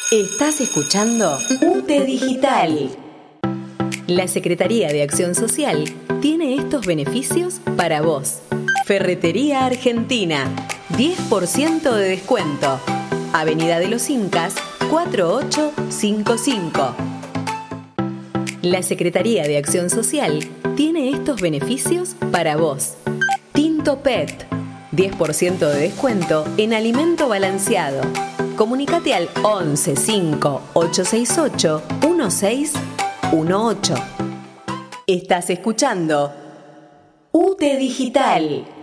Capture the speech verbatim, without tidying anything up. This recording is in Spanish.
Estás escuchando U T E Digital. La Secretaría de Acción Social tiene estos beneficios para vos. Ferretería Argentina, diez por ciento de descuento. Avenida de los Incas, cuatro ocho cinco cinco. La Secretaría de Acción Social tiene estos beneficios para vos. Tinto Pet, diez por ciento de descuento en alimento balanceado. Comunicate al once cinco ocho seis ocho uno seis uno ocho. Estás escuchando U T E Digital.